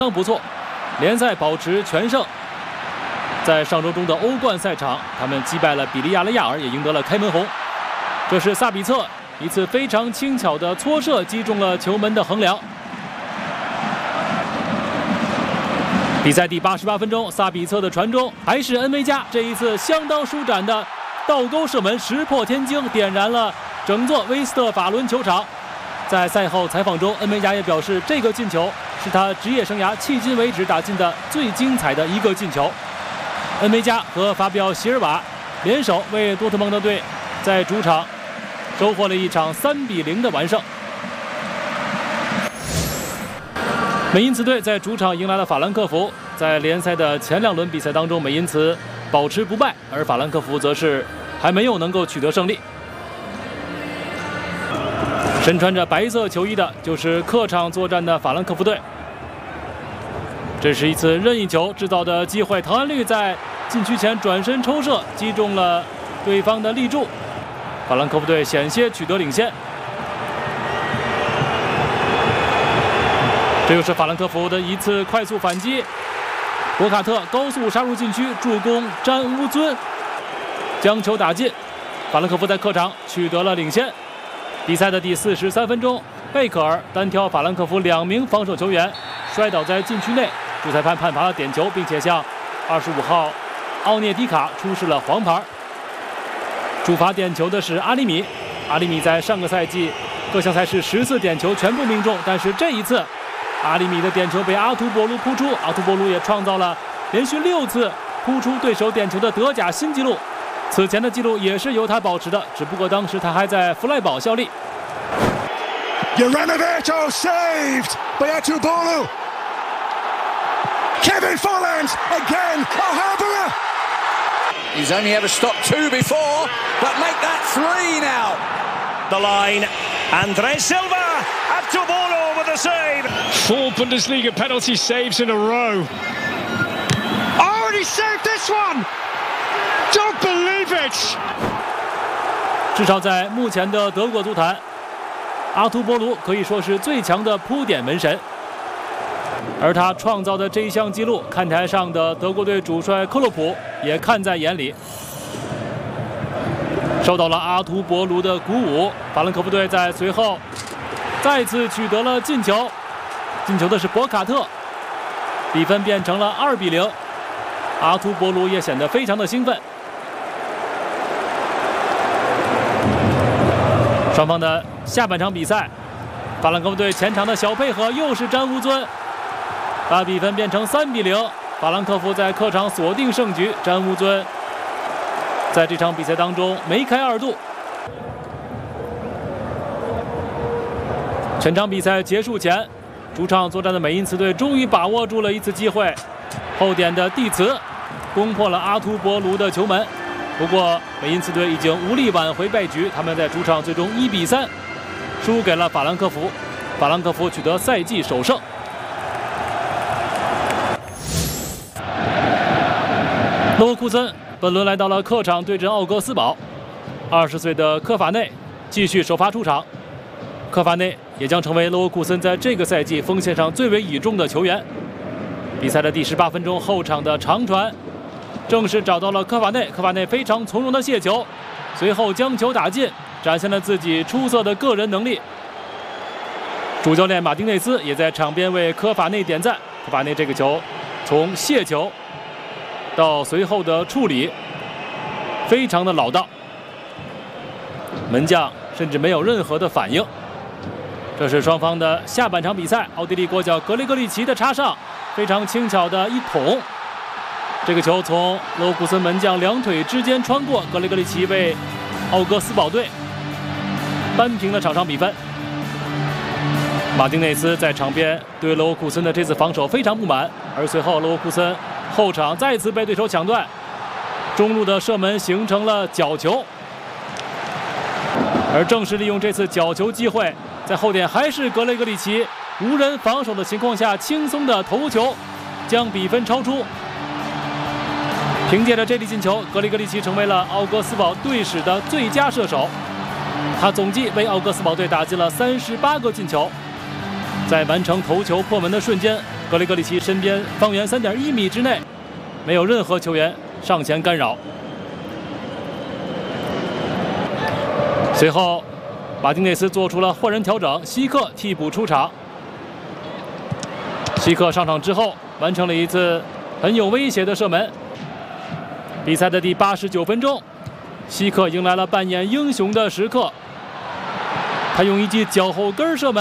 常不错，联赛保持全胜。在上周中的欧冠赛场，他们击败了比利亚雷亚尔，也赢得了开门红。这是萨比策一次非常轻巧的搓射，击中了球门的横梁。比赛第88分钟，萨比策的传中还是恩维加，这一次相当舒展的倒钩射门，石破天惊，点燃了整座威斯特法伦球场。在赛后采访中，恩维加也表示，这个进球是他职业生涯迄今为止打进的最精彩的一个进球。恩维加和法比奥·席尔瓦联手为多特蒙德队在主场收获了一场3-0的完胜。美因茨队在主场迎来了法兰克福，在联赛的前2轮比赛当中，美因茨保持不败，而法兰克福则是还没有能够取得胜利。身穿着白色球衣的就是客场作战的法兰克福队。这是一次任意球制造的机会，滕安绿在禁区前转身抽射，击中了对方的立柱，法兰克福队险些取得领先。这又是法兰克福的一次快速反击，博卡特高速杀入禁区，助攻詹乌尊将球打进，法兰克福在客场取得了领先。比赛的第43分钟，贝克尔单挑法兰克福2名防守球员，摔倒在禁区内，主裁判判罚了点球，并且向25号奥涅迪卡出示了黄牌。主罚点球的是阿里米，阿里米在上个赛季各项赛事10次点球全部命中，但是这一次阿里米的点球被阿图博卢扑出，阿图博卢也创造了连续6次扑出对手点球的德甲新纪录。此前的纪录也是由他保持的，只不过当时他还在弗赖堡效力。 Juranovic saved by Atubolu. Kevin Folland again. Alhambra. He's only ever stopped 2 before, but make that 3 now. The line. Andres Silva. Atubolu with a save. 4 Bundesliga penalty saves in a row. Oh, and he saved this one. Don't believe it. 至少在目前的德国足坛，阿图波卢可以说是最强的扑点门神，而他创造的这一项纪录，看台上的德国队主帅克洛普也看在眼里。受到了阿图博卢的鼓舞，法兰克福队在随后再次取得了进球，进球的是博卡特，比分变成了2-0。阿图博卢也显得非常的兴奋。双方的下半场比赛，法兰克福队前场的小配合又是詹乌尊，把比分变成3-0。法兰克福在客场锁定胜局，詹乌尊在这场比赛当中梅开2度。全场比赛结束前，主场作战的美因茨队终于把握住了一次机会，后点的蒂茨攻破了阿图博卢的球门。不过美因茨队已经无力挽回败局，他们在主场最终1-3输给了法兰克福，法兰克福取得赛季首胜。勒沃库森本轮来到了客场对阵奥格斯堡，20岁的科法内继续首发出场，科法内也将成为勒沃库森在这个赛季锋线上最为倚重的球员。比赛的第18分钟，后场的长传正是找到了科法内，科法内非常从容的卸球，随后将球打进，展现了自己出色的个人能力。主教练马丁内斯也在场边为科法内点赞。科法内这个球从卸球到随后的处理非常的老道，门将甚至没有任何的反应。这是双方的下半场比赛，奥地利国脚格雷戈里奇的插上，非常轻巧的一捅，这个球从勒沃库森门将2腿之间穿过，格雷戈里奇为奥格斯堡队扳平了场上比分。马丁内斯在场边对勒沃库森的这次防守非常不满，而随后勒沃库森后场再次被对手抢断，中路的射门形成了角球，而正是利用这次角球机会，在后点还是格雷戈里奇无人防守的情况下轻松的头球，将比分超出。凭借着这粒进球，格雷戈里奇成为了奥格斯堡队史的最佳射手，他总计为奥格斯堡队打进了38个进球。在完成头球破门的瞬间， 格雷格里奇身边方圆3.1米之内，没有任何球员上前干扰。随后，马丁内斯做出了换人调整，希克替补出场。希克上场之后，完成了一次很有威胁的射门。比赛的第89分钟，希克迎来了扮演英雄的时刻，他用一记脚后跟射门。